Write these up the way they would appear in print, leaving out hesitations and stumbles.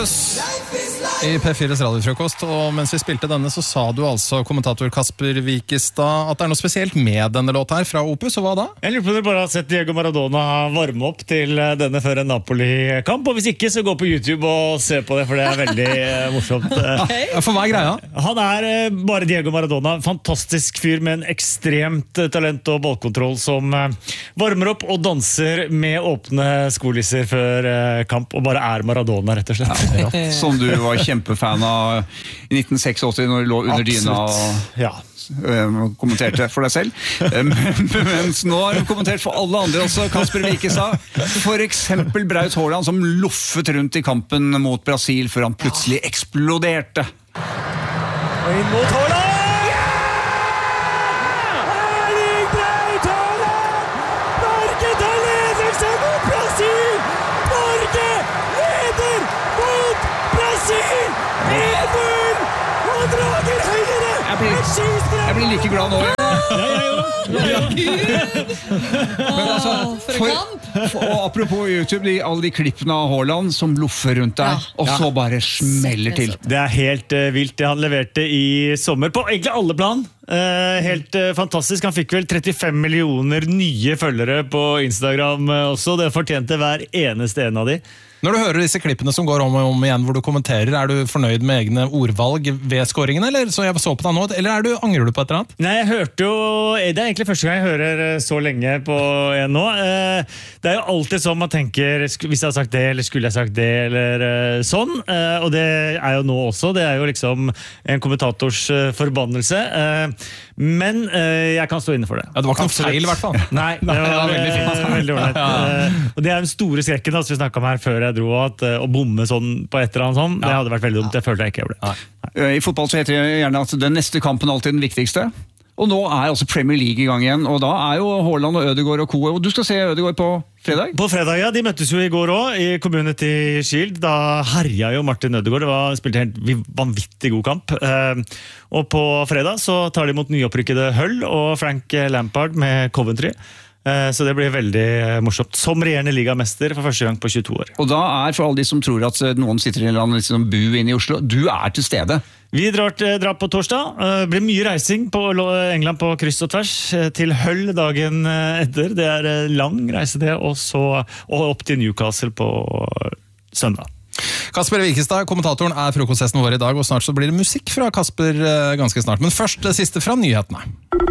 I P4s radiofrokost, og mens vi spilte denne så sa du altså, kommentator Kasper Wikestad, at det er noe spesielt med denne låta her fra Opus, og hva da? Jeg lurer på om dere bare har sett Diego Maradona varme opp til denne før en Napoli-kamp, og hvis ikke så gå på YouTube og se på det, for det er veldig morsomt. For hva er greia? Han er bare Diego Maradona, fantastisk fyr med en ekstremt talent og ballkontroll som varmer opp og danser med åpne skolisser før kamp, og bare er Maradona rett og slett. Ja, som du var kjempefan av i 1986 når du lå under dyna og kommenterte for deg selv. Mens nå har du kommentert for alle andre også, Kasper Wikestad. For eksempel Braut Haaland som loffet rundt i kampen mot Brasil før han plutselig eksploderte. Og inn mot Haaland! Erling Braut Haaland! Norge tar ledelse mot Brasil! Norge leder mot Brasil! 1-0! Og drager høyere! Jeg blir like glad nå. Men altså, og apropos YouTube, alle de klippene av Haaland som loffer rundt der, og så bare smeller til. Det er helt vilt det han leverte i sommer, på egentlig alle plan. Helt fantastisk. Han fikk vel 35 millioner nye følgere på Instagram også. Det fortjente hver eneste en av de. Når du hører disse klippene som går om og om igjen hvor du kommenterer, er du fornøyd med egne ordvalg ved scoringen, eller så jeg så på deg nå, eller angrer du på et eller annet? Nei, jeg hørte jo, det er egentlig første gang jeg hører så lenge på en nå. Det er jo alltid sånn man tenker, hvis jeg har sagt det, eller skulle jeg sagt det, eller sånn, og det er jo nå også, det er jo liksom en kommentators forbannelse, men jeg kan stå inne for det. Ja, det var ikke noe feil i hvert fall. Nei, det var veldig fint. Veldig ordentlig. Og det er den store skrekken som vi snakket om her før jeg dro, at å bomme sånn på et eller annet sånn, det hadde vært veldig dumt. Det følte jeg ikke jeg ble. I fotball så heter det gjerne at den neste kampen alltid den viktigste. Og nå er altså Premier League i gang igjen, og da er jo Haaland og Ødegaard og Co. Og du skal se Ødegaard på fredag? På fredag, ja. De møttes jo i går også, i Community Shield. Da herja jo Martin Ødegaard. Det spilte helt vanvittig god kamp. Og på fredag så tar de mot nyopprykkede Hull og Frank Lampard med Coventry. Så det blir veldig morsomt. Som regjerende ligamester for første gang på 22 år. Og da for alle de som tror at noen sitter i en eller annen liksom bu inne i Oslo, du er til stede. Vi drar på torsdag. Det blir mye reising på England på kryss og tvers til Hull dagen etter. Det er lang reise det, og opp til Newcastle på søndag. Kasper Wikestad, kommentatoren, er frokostgjesten vår i dag, og snart så blir det musikk fra Kasper ganske snart. Men først det siste fra nyhetene.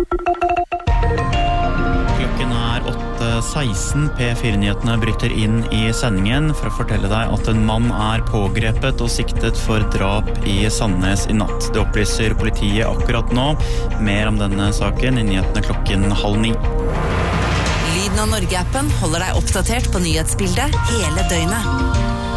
Klokken er 8:16. P4-nyhetene bryter inn i sendingen for å fortelle deg at en mann er pågrepet og siktet for drap i Sandnes i natt. Det opplyser politiet akkurat nå. Mer om denne saken i nyhetene klokken 8:30. Lyden av Norge-appen holder deg oppdatert på nyhetsbildet hele døgnet.